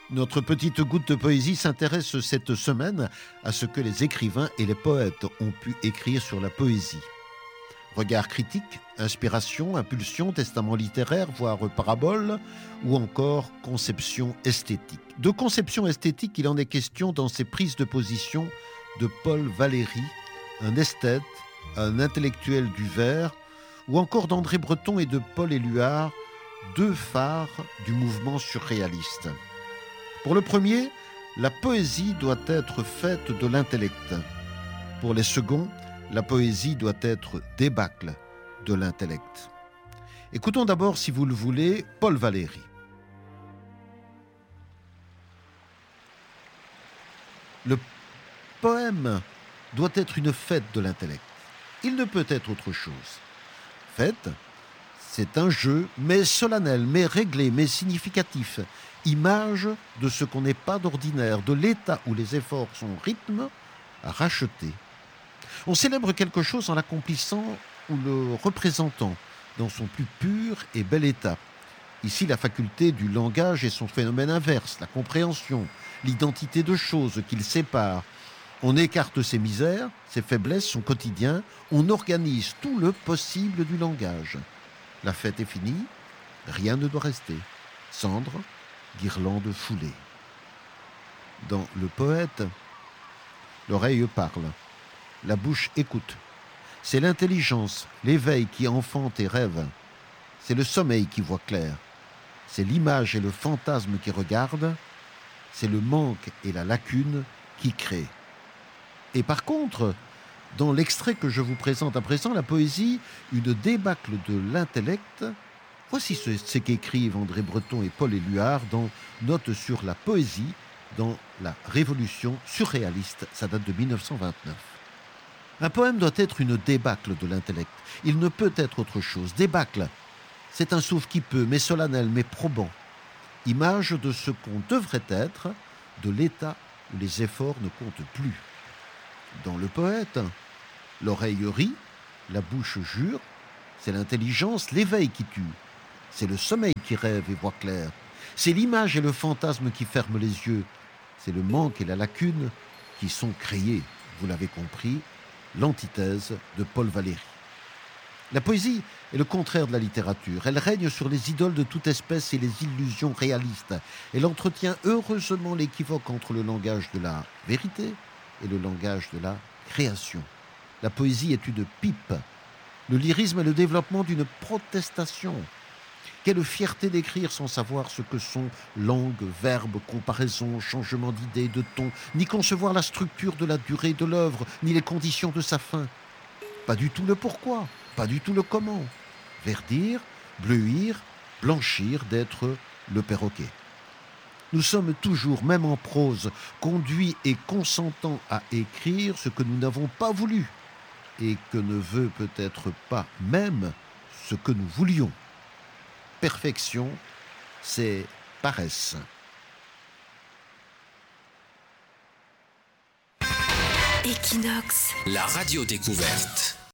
Notre petite goutte de poésie s'intéresse cette semaine à ce que les écrivains et les poètes ont pu écrire sur la poésie. Regard critique, inspiration, impulsion, testament littéraire, voire parabole, ou encore conception esthétique. De conception esthétique, il en est question dans ces prises de position de Paul Valéry, un esthète, un intellectuel du vers, ou encore d'André Breton et de Paul Éluard, deux phares du mouvement surréaliste. Pour le premier, la poésie doit être faite de l'intellect. Pour les seconds, la poésie doit être débâcle de l'intellect. Écoutons d'abord, si vous le voulez, Paul Valéry. Le poème doit être une fête de l'intellect. Il ne peut être autre chose. Fête, c'est un jeu, mais solennel, mais réglé, mais significatif. Image de ce qu'on n'est pas d'ordinaire, de l'état où les efforts sont rythme à racheter. On célèbre quelque chose en l'accomplissant ou le représentant dans son plus pur et bel état. Ici, la faculté du langage est son phénomène inverse, la compréhension, l'identité de choses qu'il sépare. On écarte ses misères, ses faiblesses, son quotidien, on organise tout le possible du langage. La fête est finie, rien ne doit rester. Cendres, guirlandes foulées. Dans le poète, l'oreille parle, la bouche écoute. C'est l'intelligence, l'éveil qui enfante et rêve. C'est le sommeil qui voit clair. C'est l'image et le fantasme qui regardent. C'est le manque et la lacune qui créent. Et par contre, dans l'extrait que je vous présente à présent, la poésie, une débâcle de l'intellect, voici ce qu'écrivent André Breton et Paul Éluard dans Notes sur la poésie dans la Révolution surréaliste. Ça date de 1929. Un poème doit être une débâcle de l'intellect. Il ne peut être autre chose. Débâcle, c'est un souffle qui peut, mais solennel, mais probant. Image de ce qu'on devrait être, de l'état où les efforts ne comptent plus. Dans le poète, l'oreille rit, la bouche jure, c'est l'intelligence, l'éveil qui tue. C'est le sommeil qui rêve et voit clair. C'est l'image et le fantasme qui ferment les yeux. C'est le manque et la lacune qui sont créés. Vous l'avez compris, l'antithèse de Paul Valéry. La poésie est le contraire de la littérature. Elle règne sur les idoles de toute espèce et les illusions réalistes. Elle entretient heureusement l'équivoque entre le langage de la vérité et le langage de la création. La poésie est une pipe. Le lyrisme est le développement d'une protestation. Quelle fierté d'écrire sans savoir ce que sont langue, verbe, comparaison, changement d'idée, de ton, ni concevoir la structure de la durée de l'œuvre, ni les conditions de sa fin. Pas du tout le pourquoi, pas du tout le comment. Verdir, bleuir, blanchir d'être le perroquet. Nous sommes toujours, même en prose, conduits et consentants à écrire ce que nous n'avons pas voulu et que ne veut peut-être pas même ce que nous voulions. Perfection, c'est paresse. Equinox, la radio découverte.